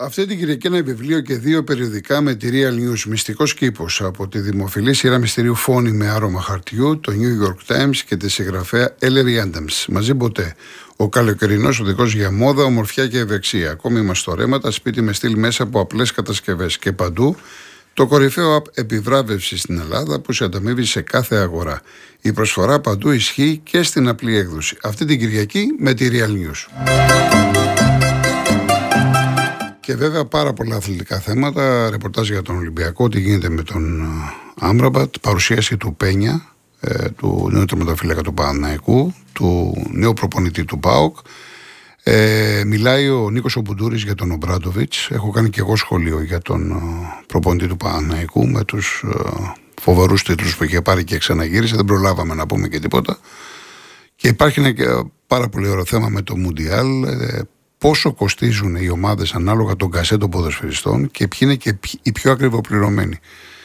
Αυτή την Κυριακή ένα βιβλίο και 2 περιοδικά με τη Real News. Μυστικός κήπος από τη δημοφιλή σειρά μυστηρίου Φόνη με άρωμα χαρτιού, το New York Times και τη συγγραφέα Ellery Adams. Μαζί ποτέ. Ο καλοκαιρινός οδηγός για μόδα, ομορφιά και ευεξία. Ακόμη είμαστε στο ρέματα, σπίτι με στυλ μέσα από απλές κατασκευές. Και παντού το κορυφαίο app επιβράβευση στην Ελλάδα που σε ανταμείβει σε κάθε αγορά. Η προσφορά παντού ισχύει και στην απλή έκδοση. Αυτή την Κυριακή με τη Real News. Και βέβαια πάρα πολλά αθλητικά θέματα, ρεπορτάζ για τον Ολυμπιακό, τι γίνεται με τον Άμραμπατ, παρουσίαση του Πένια, του νέου τερματοφύλακα του Παναθηναϊκού, του νέου προπονητή του ΠΑΟΚ. Μιλάει ο Νίκος ο Μπουντούρης για τον Ομπράντοβιτς. Έχω κάνει και εγώ σχολείο για τον προπονητή του Παναθηναϊκού με τους φοβερούς τίτλους που είχε πάρει και ξαναγύρισε. Δεν προλάβαμε να πούμε και τίποτα. Και υπάρχει ένα πάρα πολύ ωραίο θέμα με το Μουντιάλ. Πόσο κοστίζουν οι ομάδες ανάλογα των κασέ των ποδοσφαιριστών και ποιοι είναι και οι πιο ακριβοπληρωμένοι.